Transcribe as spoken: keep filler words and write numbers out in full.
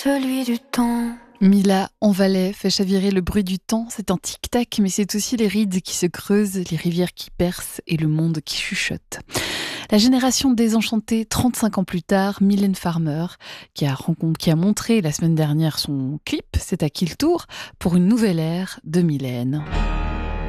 celui du temps. Mila en Valais fait chavirer le bruit du temps, c'est un tic-tac, mais c'est aussi les rides qui se creusent, les rivières qui percent et le monde qui chuchote. La génération désenchantée, trente-cinq ans plus tard, Mylène Farmer, qui a, rencon- qui a montré la semaine dernière son clip, c'est à qui le tour, pour une nouvelle ère de Mylène.